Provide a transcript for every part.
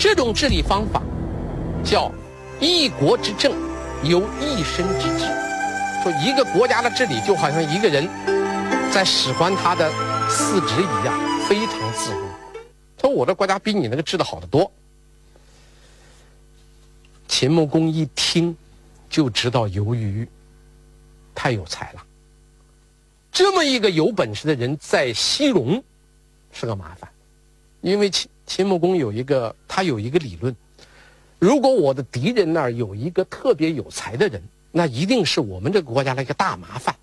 这种治理方法叫一国之政由一身之治。说一个国家的治理就好像一个人在使唤他的四肢一样，非常自如。说我的国家比你那个治得好得多。秦穆公一听就知道由于太有才了，这么一个有本事的人在西戎是个麻烦。因为秦穆公有一个理论，如果我的敌人那儿有一个特别有才的人，那一定是我们这个国家的一个大麻烦。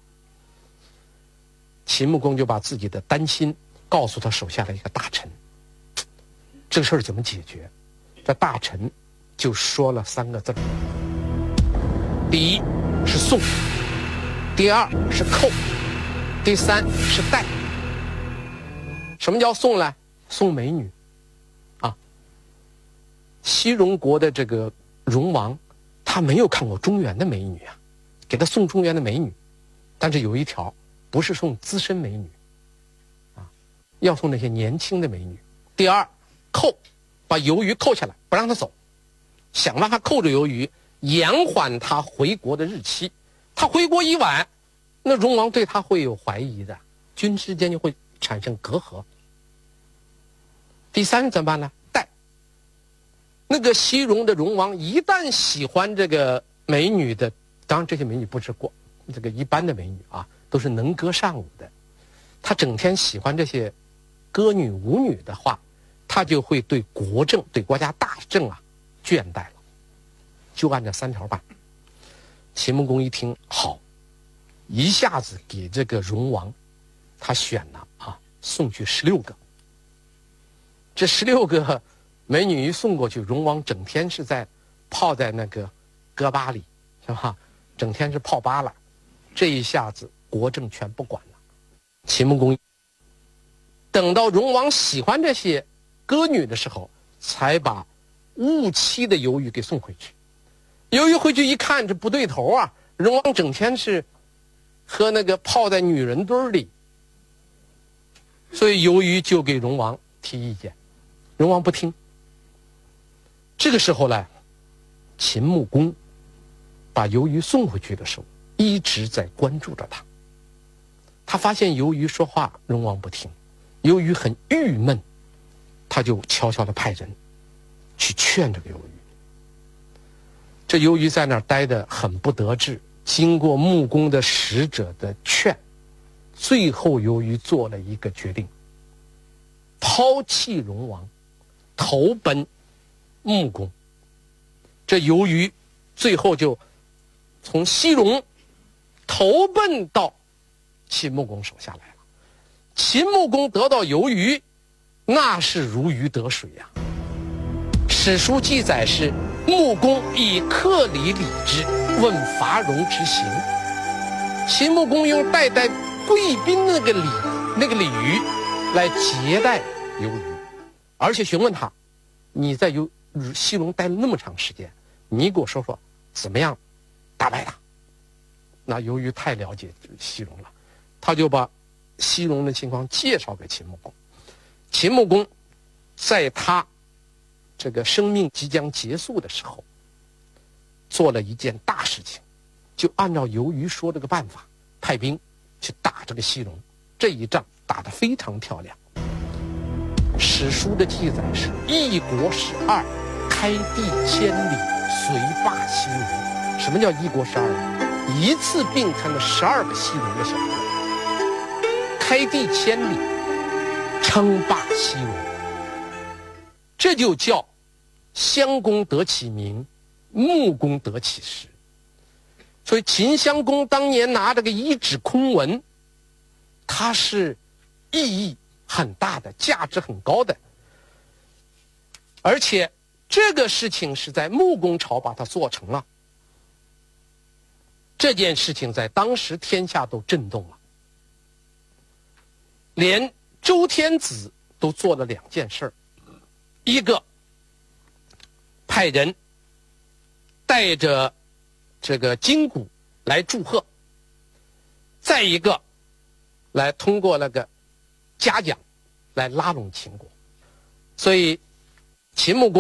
秦穆公就把自己的担心告诉他手下的一个大臣。这个事儿怎么解决？这大臣就说了3个字：第一是送，第二是扣，第三是带。什么叫送呢？送美女啊！西戎国的这个戎王，他没有看过中原的美女啊，给他送中原的美女，但是有一条，不是送资深美女啊，要送那些年轻的美女。第二，扣，把由于扣下来，不让他走，想办法扣着由于，延缓他回国的日期。他回国一晚，那戎王对他会有怀疑的，君之间就会产生隔阂。第三怎么办呢？带。那个西戎的戎王一旦喜欢这个美女的，当然这些美女不是这个一般的美女啊，都是能歌善舞的。他整天喜欢这些歌女舞女的话，他就会对国政、对国家大政啊倦怠了。就按这3条办。秦穆公一听好，一下子给这个戎王他选了啊，送去16个。这16个美女一送过去，戎王整天是泡在那个歌吧里，是吧？整天是泡吧了。这一下子国政全不管了。秦穆公等到戎王喜欢这些歌女的时候，才把误妻的由于给送回去。由于回去一看，这不对头啊！戎王整天是和那个泡在女人堆里，所以由于就给戎王提意见，戎王不听。这个时候呢，秦穆公把由于送回去的时候，一直在关注着他。他发现由于说话，戎王不听，由于很郁闷，他就悄悄地派人去劝这个由于。这由于在那儿待得很不得志，经过穆公的使者的劝，最后由于做了一个决定，抛弃戎王，投奔穆公。这由于最后就从西戎投奔到秦穆公手下来了。秦穆公得到由于，那是如鱼得水呀。史书记载是穆公以客礼礼之，问伐戎之行。秦穆公用待贵宾的那个礼仪来接待由于，而且询问他，你在西戎待了那么长时间，你给我说说怎么样打败他。那由于太了解西戎了，他就把西戎的情况介绍给秦穆公。秦穆公在他这个生命即将结束的时候，做了一件大事情，就按照由于说这个办法，派兵去打这个西戎。这一仗打得非常漂亮。史书的记载是一国12，开地千里，遂霸西戎。什么叫一国12里？一次并吞了12个西戎的小国，开地千里，称霸西戎。这就叫襄公得其名，穆公得其实。所以秦襄公当年拿这个一纸空文，它是意义很大的，价值很高的。而且这个事情是在穆公朝把它做成了，这件事情在当时天下都震动了。连周天子都做了2件事儿，一个派人带着这个金鼓来祝贺，再一个来通过那个嘉奖来拉拢秦国。所以秦穆公